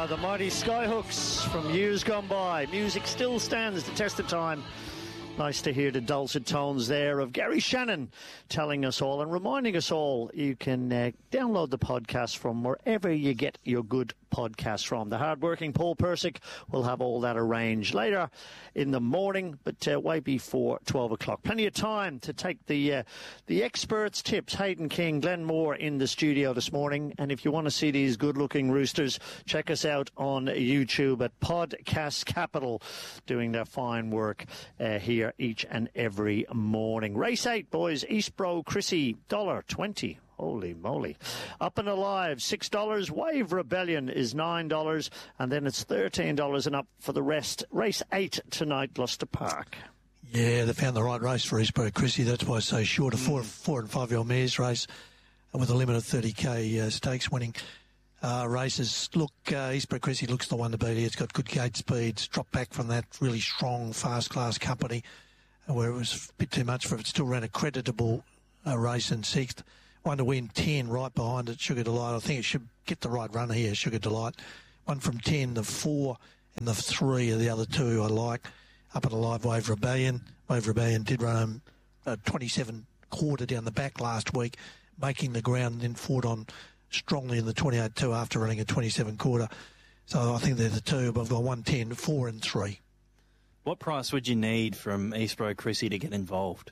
The mighty Skyhooks from years gone by. Music still stands the test of time. Nice to hear the dulcet tones there of Gary Shannon telling us all and reminding us all you can download the podcast from wherever you get your good podcasts from. The hard-working Paul Persick will have all that arranged later in the morning, but way before 12 o'clock. Plenty of time to take the experts' tips. Hayden King, Glenn Moore in the studio this morning. And if you want to see these good-looking roosters, check us out on YouTube at Podcast Capital, doing their fine work here each and every morning. Race 8, boys. Eastbro Chrissy, $1.20. Holy moly. Up and Alive, $6. Wave Rebellion is $9. And then it's $13 and up for the rest. Race 8 tonight, Gloucester Park. Yeah, they found the right race for Eastbro Chrissy. That's why it's so short. A 4 and 5-year-old mares race with a limit of 30k stakes winning races. Look, Eastbro Chrissy looks the one to beat here. It's got good gate speeds, dropped back from that really strong fast class company where it was a bit too much for it. Still ran a creditable race in 6th. One to win 10 right behind it, Sugar Delight. I think it should get the right runner here, Sugar Delight. 1 from 10, the 4 and the 3 are the other two I like. Up and Alive, Wave Rebellion. Wave Rebellion did run 27 quarter down the back last week, making the ground and then fought on strongly in the 28-2 after running a 27 quarter. So I think they're the two, but I've got 110, 4 and 3. What price would you need from Eastbro Chrissy to get involved?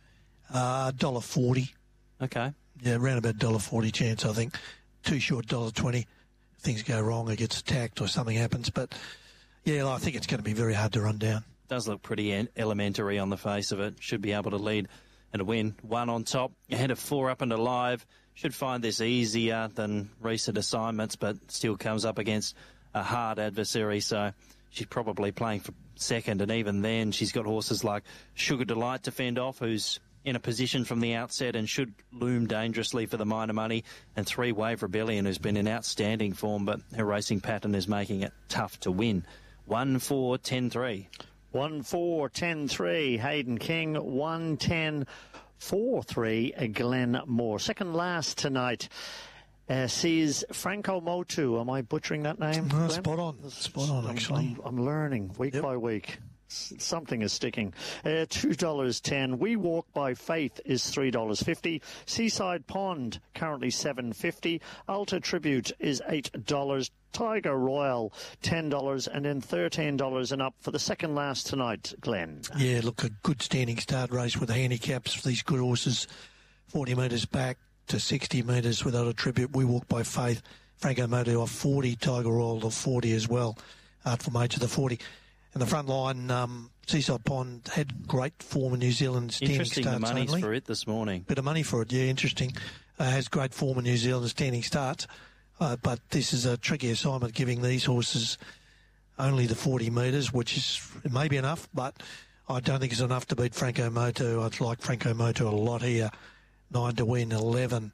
$1.40. Okay. Yeah, around about $1.40 chance, I think. Too short, $1.20. If things go wrong, it gets attacked or something happens. But, yeah, I think it's going to be very hard to run down. Does look pretty elementary on the face of it. Should be able to lead and win. 1 on top, ahead of 4 Up and Alive. Should find this easier than recent assignments, but still comes up against a hard adversary. So she's probably playing for second. And even then, she's got horses like Sugar Delight to fend off, who's in a position from the outset and should loom dangerously for the minor money, and 3 Wave Rebellion, who's been in outstanding form, but her racing pattern is making it tough to win. 1-4-10-3. 1-4-10-3. Hayden King. 1-10-4-3. Glenn Moore. Second last tonight sees Franco Motu. Am I butchering that name? No, spot on, actually. I'm learning week by week. Something is sticking. $2.10. We Walk by Faith is $3.50. Seaside Pond currently $7.50. Alta Tribute is $8. Tiger Royal $10, and then $13 and up for the second last tonight. Glenn. Yeah, look, a good standing start race with the handicaps for these good horses. 40 metres back to 60 metres with Alta Tribute. We Walk by Faith. Franco Motu off 40. Tiger Royal off 40 as well. Art from Age of the 40. In the front line, Seaside Pond had great form in New Zealand. Standing interesting, starts the money's only. for it this morning. Bit of money for it, yeah, interesting. Has great form in New Zealand, standing starts. But this is a tricky assignment, giving these horses only the 40 metres, which is maybe enough, but I don't think it's enough to beat Franco Motu. I'd like Franco Motu a lot here. 9 to win, 11.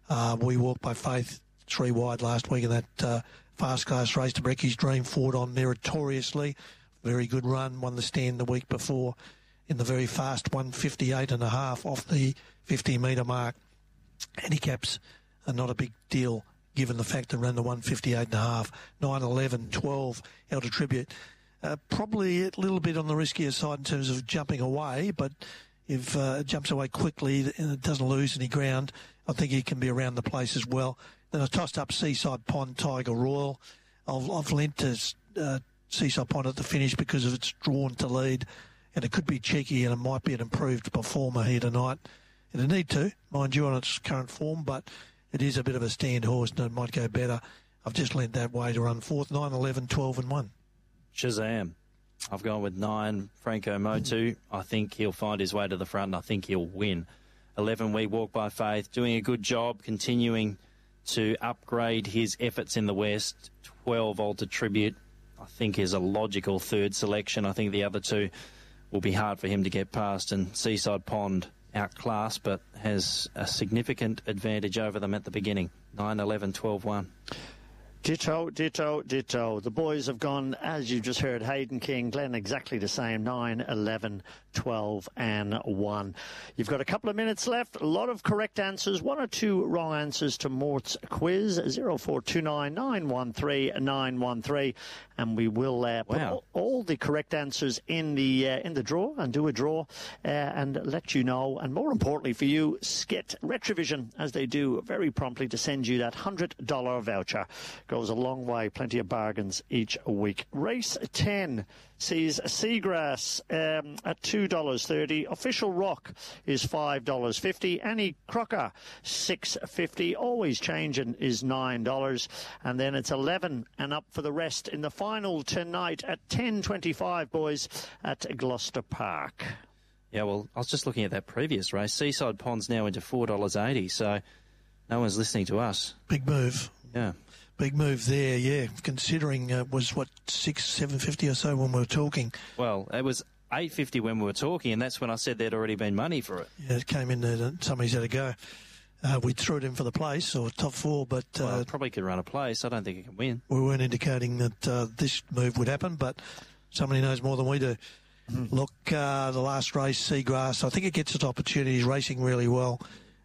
We Walk by Faith, 3 wide last week in that fast class race to Brecky's Dream, fought on meritoriously. Very good run, won the stand the week before in the very fast 158.5 off the 50-metre mark. Handicaps are not a big deal given the fact that ran the 158.5, 9, 11, 12, Elder Tribute. Probably a little bit on the riskier side in terms of jumping away, but if it jumps away quickly and it doesn't lose any ground, I think he can be around the place as well. Then I tossed up Seaside Pond, Tiger Royal. I've lent to Seaside Pond at the finish because of its drawn to lead, and it could be cheeky and it might be an improved performer here tonight. It'll need to, mind you, on its current form, but it is a bit of a stand horse and it might go better. I've just lent that way to run 4th, 9, 11, 12 and 1. Shazam. I've gone with 9, Franco Motu. I think he'll find his way to the front and I think he'll win. 11, We Walk by Faith, doing a good job, continuing to upgrade his efforts in the West. 12, Alta Tribute, I think is a logical third selection. I think the other two will be hard for him to get past, and Seaside Pond outclassed but has a significant advantage over them at the beginning. 9, 11, 12, 1. Ditto. The boys have gone, as you just heard, Hayden King, Glenn exactly the same, 9, 11, 12 and 1. You've got a couple of minutes left, a lot of correct answers, 1 or 2 wrong answers to Mort's quiz, 0429 913 913, and we will put all the correct answers in the draw and do a draw and let you know, and more importantly for you, get Retrovision, as they do very promptly, to send you that $100 voucher. Goes a long way, plenty of bargains each week. Race 10 sees Seagrass at $2.30. Official Rock is $5.50. Annie Crocker, $6.50. Always Changing is $9. And then it's 11 and up for the rest in the final tonight at 10:25, boys, at Gloucester Park. Yeah, well, I was just looking at that previous race. Seaside Pond's now into $4.80, so no one's listening to us. Big move. Yeah. Big move there, yeah, considering it was, $7.50 or so when we were talking. Well, it was $8.50 when we were talking, and that's when I said there'd already been money for it. Yeah, it came in there, somebody's had a go. We threw it in for the place, or top 4, but... Well, it probably could run a place. I don't think it can win. We weren't indicating that this move would happen, but somebody knows more than we do. Look, the last race, Seagrass, I think it gets its opportunities, racing really well.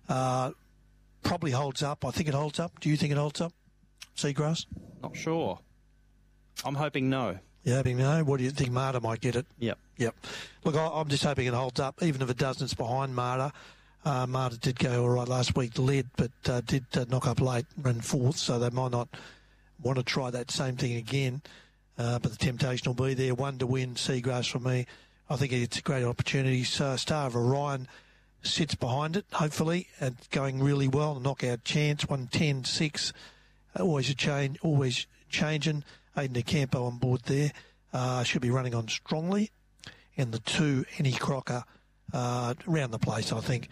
Probably holds up. I think it holds up. Do you think it holds up? Seagrass? Not sure. I'm hoping no. You're hoping no? What do you think? Marta might get it? Yep. Look, I'm just hoping it holds up. Even if it doesn't, it's behind Marta. Marta did go all right last week, led, but did knock up late, ran 4th, so they might not want to try that same thing again. But the temptation will be there. 1 to win, Seagrass for me. I think it's a great opportunity. Star of Orion sits behind it, hopefully, and going really well. Knockout chance, 1:10.6. Always a change, always changing. Aiden DeCampo on board there. Should be running on strongly. And the 2, Annie Crocker, around the place, I think.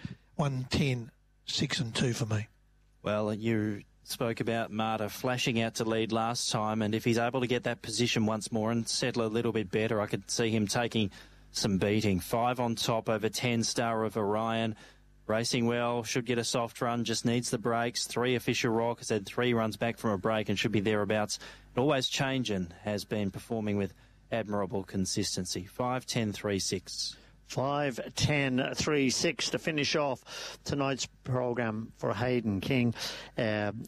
1:10.6 and 2 for me. Well, you spoke about Marta flashing out to lead last time, and if he's able to get that position once more and settle a little bit better, I could see him taking some beating. 5 on top over 10, Star of Orion. Racing well, should get a soft run, just needs the brakes. 3, Official Rock has had 3 runs back from a break and should be thereabouts. Always Changing has been performing with admirable consistency. 5-10-3-6. 5-10-3-6 to finish off tonight's program for Hayden King, and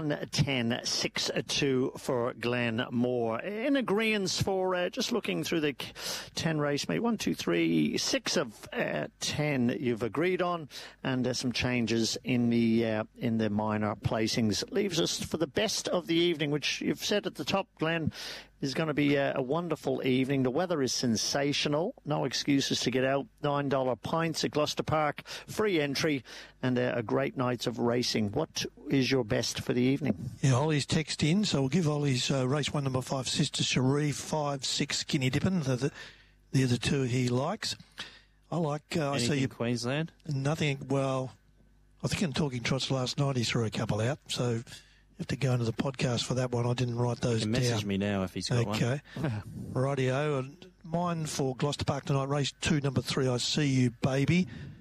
1-10-6-2 for Glenn Moore. In agreement for just looking through the 10 race, mate, 1, 2, 3, 6 of 10 you've agreed on, and some changes in the minor placings. Leaves us for the best of the evening, which you've said at the top, Glenn, is going to be a wonderful evening. The weather is sensational. No excuses to get out. $9 pints at Gloucester Park. Free entry and a great night of racing. What is your best for the evening? Yeah, Ollie's text in, so we'll give Ollie's race 1, number 5, Sister Cherie, 5, 6, Skinny Dippin'. The other 2 he likes. I like... I see you Queensland? Nothing. Well, I think in Talking Trots last night he threw a couple out, so... You have to go into the podcast for that one. I didn't write those down. Message me now if he's got one. Okay. Rightio. Mine for Gloucester Park tonight, race 2, number 3, I See You Baby.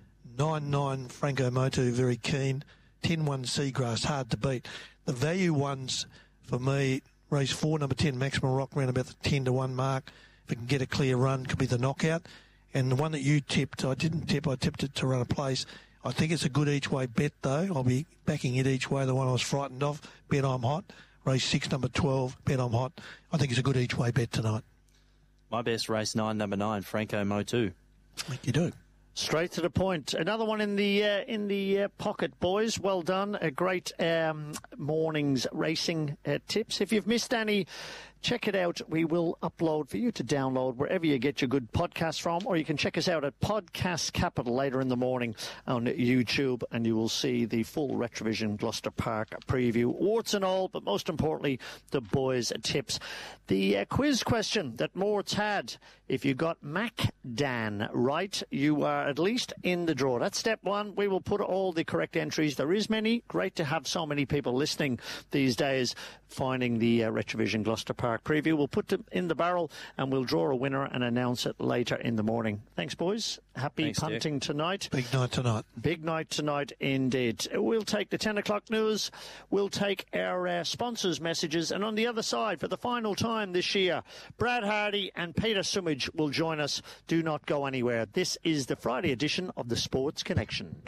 9-9, Franco Motu, very keen. 10-1, Seagrass, hard to beat. The value ones for me, race 4, number 10, Maximum Rock, around about the 10-1 mark. If it can get a clear run, could be the knockout. And the one that you tipped, I didn't tip, I tipped it to run a place. I think it's a good each-way bet, though. I'll be backing it each way, the one I was frightened of. Bet I'm hot. Race 6, number 12, Bet I'm hot. I think it's a good each-way bet tonight. My best, race 9, number 9, Franco Motu. I think you do. Straight to the point. Another one in the pocket, boys. Well done. A great morning's racing tips. If you've missed any, check it out. We will upload for you to download wherever you get your good podcasts from, or you can check us out at Podcast Capital later in the morning on YouTube, and you will see the full Retrovision Gloucester Park preview, warts and all, but most importantly, the boys' tips. The quiz question that Mort's had, if you got Mac Dan right, you are at least in the draw. That's step 1. We will put all the correct entries. There is many. Great to have so many people listening these days, finding the Retrovision Gloucester Park Park preview. We'll put them in the barrel and we'll draw a winner and announce it later in the morning. Thanks, boys. Happy punting tonight. Big night tonight. Big night tonight indeed. We'll take the 10 o'clock news. We'll take our sponsors' messages. And on the other side, for the final time this year, Brad Hardy and Peter Sumage will join us. Do not go anywhere. This is the Friday edition of the Sports Connection.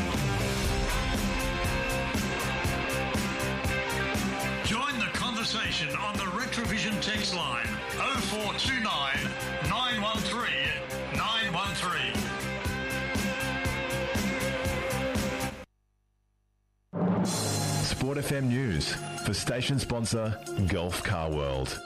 Join the conversation on the Retrovision text line 0429 913 913. Sport FM News for station sponsor Gulf Car World.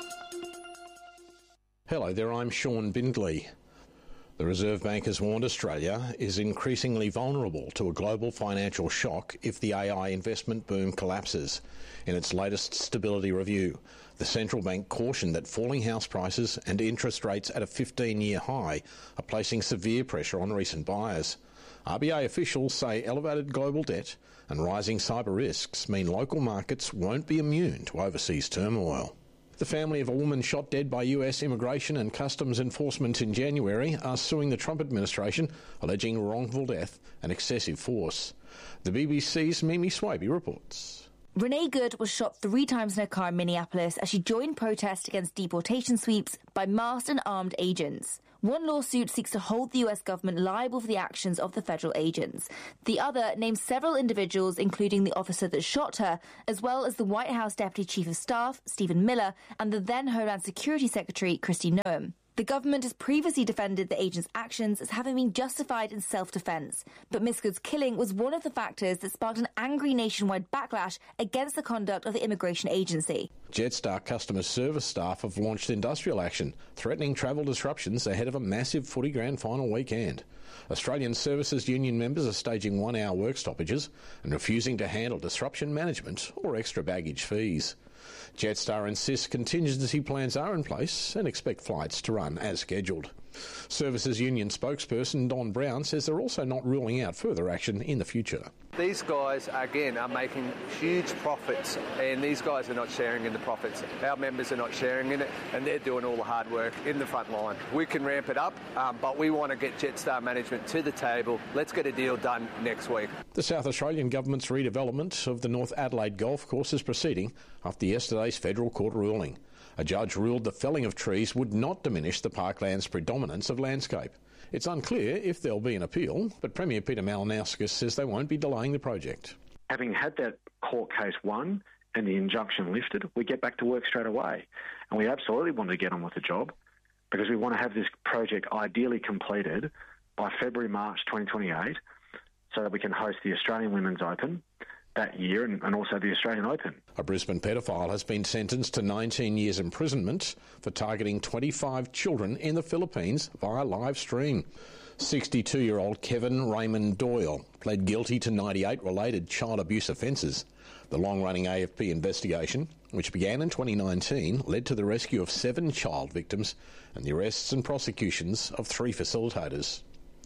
Hello there, I'm Sean Bindley. The Reserve Bank has warned Australia is increasingly vulnerable to a global financial shock if the AI investment boom collapses. In its latest stability review, the central bank cautioned that falling house prices and interest rates at a 15-year high are placing severe pressure on recent buyers. RBA officials say elevated global debt and rising cyber risks mean local markets won't be immune to overseas turmoil. The family of a woman shot dead by US Immigration and Customs Enforcement in January are suing the Trump administration, alleging wrongful death and excessive force. The BBC's Mimi Swaby reports. Renee Good was shot 3 times in her car in Minneapolis as she joined protests against deportation sweeps by masked and armed agents. One lawsuit seeks to hold the US government liable for the actions of the federal agents. The other names several individuals, including the officer that shot her, as well as the White House Deputy Chief of Staff, Stephen Miller, and the then Homeland Security Secretary, Kristi Noem. The government has previously defended the agents' actions as having been justified in self-defence, but Miss Good's killing was one of the factors that sparked an angry nationwide backlash against the conduct of the immigration agency. Jetstar customer service staff have launched industrial action, threatening travel disruptions ahead of a massive footy grand final weekend. Australian Services Union members are staging 1-hour work stoppages and refusing to handle disruption management or extra baggage fees. Jetstar insists contingency plans are in place and expect flights to run as scheduled. Services Union spokesperson Don Brown says they're also not ruling out further action in the future. These guys, again, are making huge profits, and these guys are not sharing in the profits. Our members are not sharing in it, and they're doing all the hard work in the front line. We can ramp it up, but we want to get Jetstar management to the table. Let's get a deal done next week. The South Australian government's redevelopment of the North Adelaide Golf Course is proceeding after yesterday's federal court ruling. A judge ruled the felling of trees would not diminish the parkland's predominance of landscape. It's unclear if there'll be an appeal, but Premier Peter Malinauskas says they won't be delaying the project. Having had that court case won and the injunction lifted, we get back to work straight away. And we absolutely want to get on with the job because we want to have this project ideally completed by February, March 2028 so that we can host the Australian Women's Open that year and also the Australian Open. A Brisbane pedophile has been sentenced to 19 years imprisonment for targeting 25 children in the Philippines via live stream. 62-year-old Kevin Raymond Doyle pled guilty to 98 related child abuse offences. The long-running AFP investigation, which began in 2019, led to the rescue of 7 child victims and the arrests and prosecutions of 3 facilitators.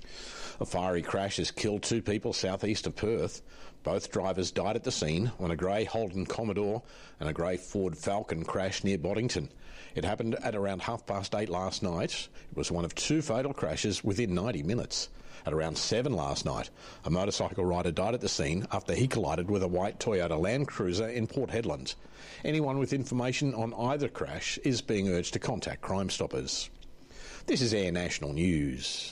A fiery crash has killed 2 people southeast of Perth. Both drivers died at the scene when a grey Holden Commodore and a grey Ford Falcon crashed near Boddington. It happened at around 8:30 last night. It was one of 2 fatal crashes within 90 minutes. At around 7 last night, a motorcycle rider died at the scene after he collided with a white Toyota Land Cruiser in Port Hedland. Anyone with information on either crash is being urged to contact Crime Stoppers. This is Air National News.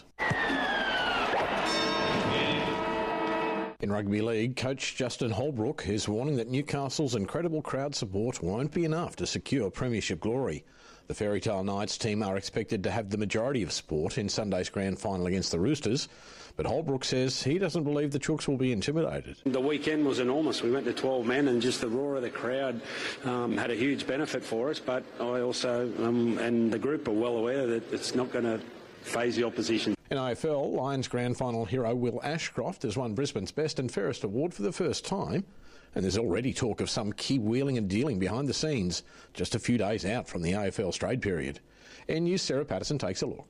In rugby league, coach Justin Holbrook is warning that Newcastle's incredible crowd support won't be enough to secure premiership glory. The Fairytale Knights team are expected to have the majority of support in Sunday's grand final against the Roosters, but Holbrook says he doesn't believe the Chooks will be intimidated. The weekend was enormous. We went to 12 men and just the roar of the crowd had a huge benefit for us, but I also and the group are well aware that it's not going to faze the opposition. In AFL, Lions grand final hero Will Ashcroft has won Brisbane's Best and Fairest award for the first time, and there's already talk of some key wheeling and dealing behind the scenes, just a few days out from the AFL trade period. News' Sarah Patterson takes a look.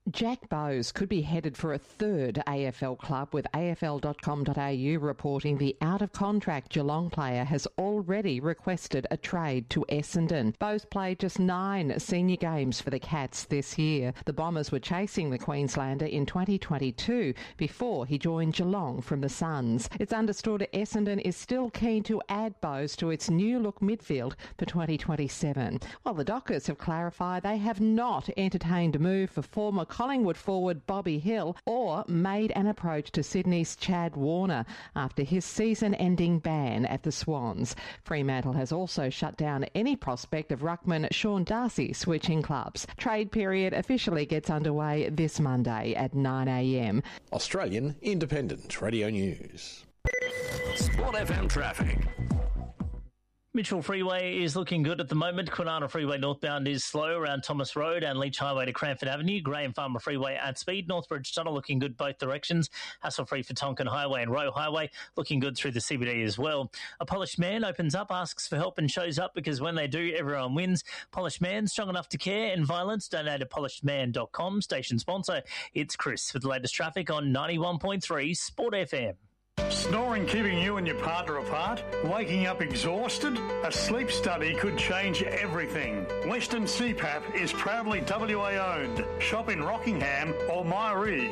Jack Bowes could be headed for a third AFL club, with AFL.com.au reporting the out-of-contract Geelong player has already requested a trade to Essendon. Bowes played just 9 senior games for the Cats this year. The Bombers were chasing the Queenslander in 2022 before he joined Geelong from the Suns. It's understood Essendon is still keen to add Bowes to its new-look midfield for 2027. While the Dockers have clarified they have not entertained a move for former Collingwood forward Bobby Hill or made an approach to Sydney's Chad Warner after his season-ending ban at the Swans. Fremantle has also shut down any prospect of ruckman Sean Darcy switching clubs. Trade period officially gets underway this Monday at 9 a.m. Australian Independent Radio News. Sport FM traffic. Mitchell Freeway is looking good at the moment. Kwinana Freeway northbound is slow around Thomas Road and Leach Highway to Cranford Avenue. Graham Farmer Freeway at speed. Northbridge Tunnel looking good both directions. Hassle-free for Tonkin Highway and Roe Highway looking good through the CBD as well. A Polished Man opens up, asks for help and shows up, because when they do, everyone wins. Polished Man, strong enough to care in violence. Donate at polishedman.com. Station sponsor, it's Chris with the latest traffic on 91.3 Sport FM. Snoring keeping you and your partner apart? Waking up exhausted? A sleep study could change everything. Western CPAP is proudly WA owned. Shop in Rockingham or Myree.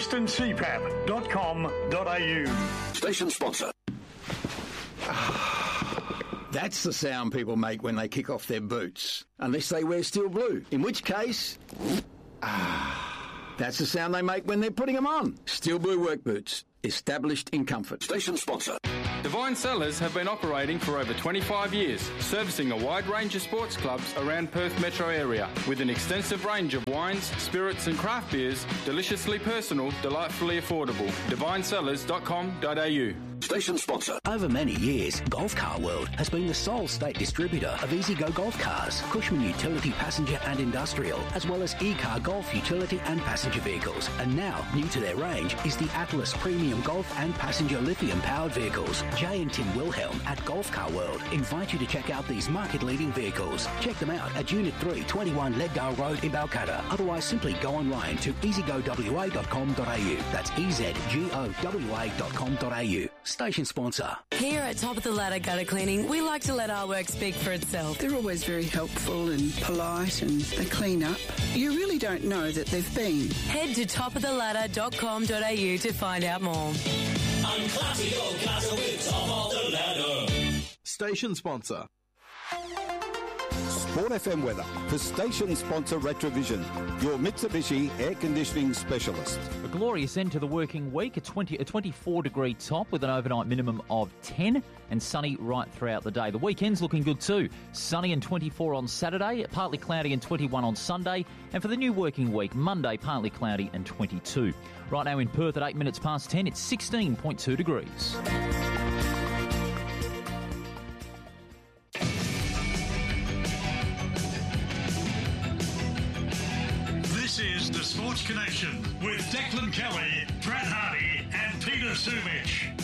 westerncpap.com.au. Station sponsor. That's the sound people make when they kick off their boots. Unless they wear steel blue. In which case... that's the sound they make when they're putting them on. Steel blue work boots. Established in comfort. Station sponsor. Divine Cellars have been operating for over 25 years, servicing a wide range of sports clubs around Perth metro area, with an extensive range of wines, spirits and craft beers, deliciously personal, delightfully affordable. DivineCellars.com.au. Station sponsor. Over many years, Golf Car World has been the sole state distributor of EasyGo Golf Cars, Cushman Utility Passenger and Industrial, as well as E-Car Golf Utility and Passenger Vehicles. And now, new to their range is the Atlas Premium Golf and Passenger Lithium-powered vehicles. Jay and Tim Wilhelm at Golf Car World invite you to check out these market-leading vehicles. Check them out at Unit 3, 21 Leddale Road in Balcatta. Otherwise, simply go online to easygowa.com.au. That's easygowa.com.au. Station sponsor. Here at Top of the Ladder Gutter Cleaning, we like to let our work speak for itself. They're always very helpful and polite, and they clean up. You really don't know that they've been. Head to topoftheladder.com.au to find out more. Unclassy your castle with Top of the Ladder. Station sponsor. Sport FM weather for station sponsor Retrovision, your Mitsubishi air conditioning specialist. A glorious end to the working week, a 24-degree top with an overnight minimum of 10 and sunny right throughout the day. The weekend's looking good too. Sunny and 24 on Saturday, partly cloudy and 21 on Sunday. And for the new working week, Monday, partly cloudy and 22. Right now in Perth at 8 minutes past 10, it's 16.2 degrees. This is the Sports Connection with Declan Kelly, Brad Hardy and Peter Sumich.